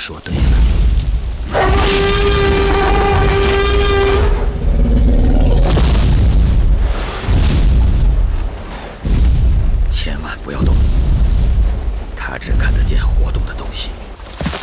说对了。千万不要动，他只看得见活动的东西。